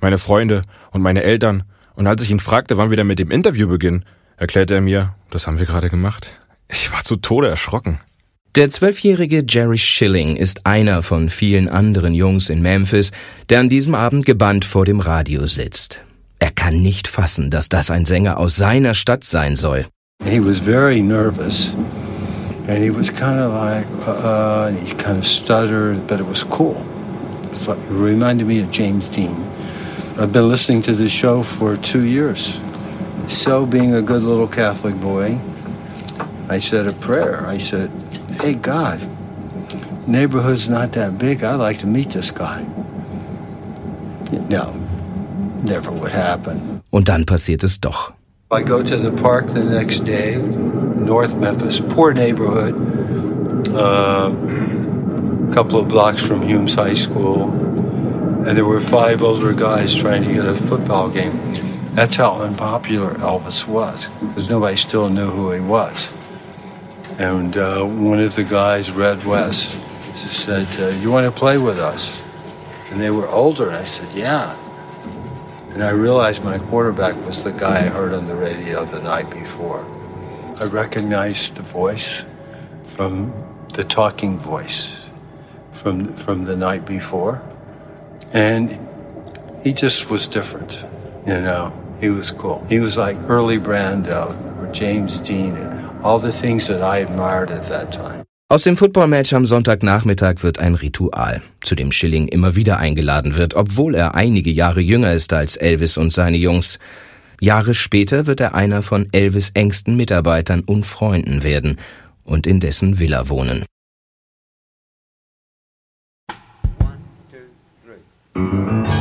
meine Freunde und meine Eltern. Und als ich ihn fragte, wann wir denn mit dem Interview beginnen, erklärte er mir, das haben wir gerade gemacht. Ich war zu Tode erschrocken. Der 12-jährige Jerry Schilling ist einer von vielen anderen Jungs in Memphis, der an diesem Abend gebannt vor dem Radio sitzt. Er kann nicht fassen, dass das ein Sänger aus seiner Stadt sein soll. He was very nervous and he was kind of like, and he kind of stuttered, but it was cool. It reminded me of James Dean. I've been listening to this show for 2 years. So being a good little Catholic boy, I said a prayer. I said, hey God, neighborhood's not that big. I'd like to meet this guy. No, never would happen. Und dann passiert es doch. I go to the park the next day, North Memphis, poor neighborhood, couple of blocks from Humes High School, and there were 5 older guys trying to get a football game. That's how unpopular Elvis was, because nobody still knew who he was. And one of the guys, Red West, said, you want to play with us? And they were older, and I said, yeah. And I realized my quarterback was the guy I heard on the radio the night before. I recognized the voice from the talking voice from the night before. And he just was different, you know. He was cool. He was like early Brando or James Dean and all the things that I admired at that time. Aus dem Footballmatch am Sonntagnachmittag wird ein Ritual, zu dem Schilling immer wieder eingeladen wird, obwohl er einige Jahre jünger ist als Elvis und seine Jungs. Jahre später wird er einer von Elvis' engsten Mitarbeitern und Freunden werden und in dessen Villa wohnen. 1, 2, 3